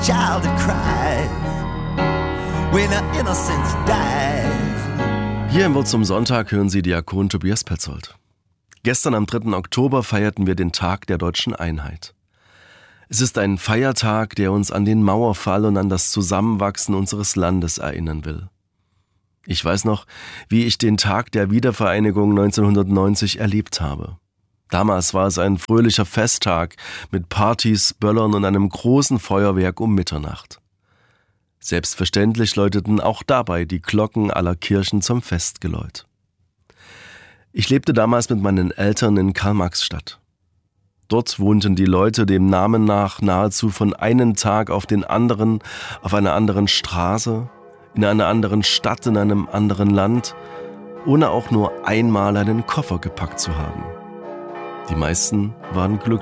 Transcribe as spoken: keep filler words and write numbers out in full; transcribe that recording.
child that cries when her innocence dies. Hier im Wort zum Sonntag hören Sie Diakon Tobias Petzold. Gestern am dritten Oktober feierten wir den Tag der deutschen Einheit. Es ist ein Feiertag, der uns an den Mauerfall und an das Zusammenwachsen unseres Landes erinnern will. Ich weiß noch, wie ich den Tag der Wiedervereinigung neunzehnhundertneunzig erlebt habe. Damals war es ein fröhlicher Festtag mit Partys, Böllern und einem großen Feuerwerk um Mitternacht. Selbstverständlich läuteten auch dabei die Glocken aller Kirchen zum Festgeläut. Ich lebte damals mit meinen Eltern in Karl-Marx-Stadt. Dort wohnten die Leute dem Namen nach nahezu von einem Tag auf den anderen auf einer anderen Straße, in einer anderen Stadt, in einem anderen Land, ohne auch nur einmal einen Koffer gepackt zu haben. Die meisten waren glücklich.